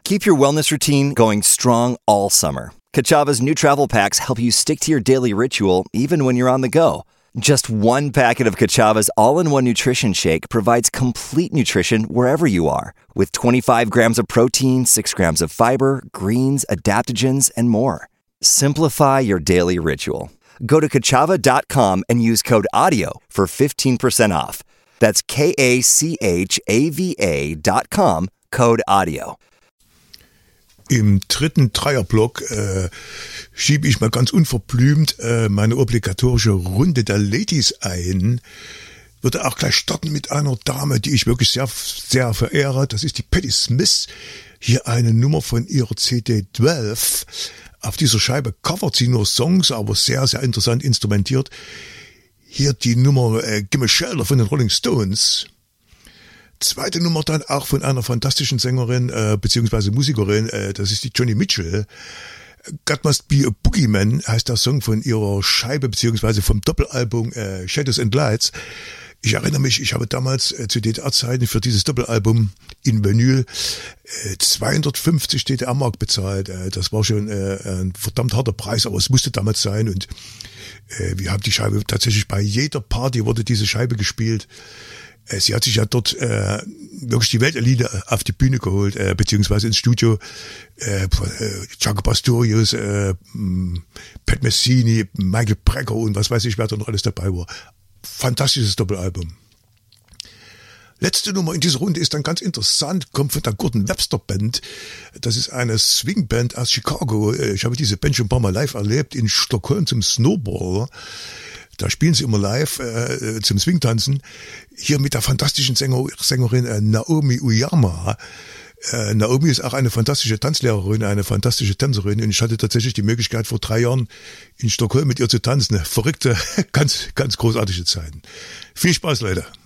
Keep your wellness routine going strong all summer. Kachava's new travel packs help you stick to your daily ritual even when you're on the go. Just one packet of Kachava's all-in-one nutrition shake provides complete nutrition wherever you are, with 25 grams of protein, 6 grams of fiber, greens, adaptogens, and more. Simplify your daily ritual. Go to Kachava.com and use code AUDIO for 15% off. That's KACHAVA.com, code AUDIO. Im dritten Dreierblock schiebe ich mal ganz unverblümt meine obligatorische Runde der Ladies ein. Würde auch gleich starten mit einer Dame, die ich wirklich sehr, sehr verehre. Das ist die Patti Smith. Hier eine Nummer von ihrer CD 12. Auf dieser Scheibe covert sie nur Songs, aber sehr, sehr interessant instrumentiert. Hier die Nummer Gimme Shelter von den Rolling Stones. Zweite Nummer dann auch von einer fantastischen Sängerin beziehungsweise Musikerin, das ist die Joni Mitchell. God Must Be a Boogeyman heißt der Song von ihrer Scheibe beziehungsweise vom Doppelalbum Shadows and Lights. Ich erinnere mich, ich habe damals zu DDR-Zeiten für dieses Doppelalbum in Vinyl 250 DDR-Mark bezahlt. Das war schon ein verdammt harter Preis, aber es musste damals sein und wir haben die Scheibe tatsächlich bei jeder Party wurde diese Scheibe gespielt. Sie hat sich ja dort wirklich die Weltelite auf die Bühne geholt, beziehungsweise ins Studio. Jaco Pastorius, Pat Messini, Michael Brecker und was weiß ich, wer da noch alles dabei war. Fantastisches Doppelalbum. Letzte Nummer in dieser Runde ist dann ganz interessant, kommt von der Gordon Webster Band. Das ist eine Swingband aus Chicago. Ich habe diese Band schon ein paar Mal live erlebt in Stockholm zum Snowball. Da spielen sie immer live zum Swingtanzen. Hier mit der fantastischen Sängerin Naomi Uyama. Naomi ist auch eine fantastische Tanzlehrerin, eine fantastische Tänzerin. Und ich hatte tatsächlich die Möglichkeit, vor 3 Jahren in Stockholm mit ihr zu tanzen. Verrückte, ganz, ganz großartige Zeiten. Viel Spaß, Leute.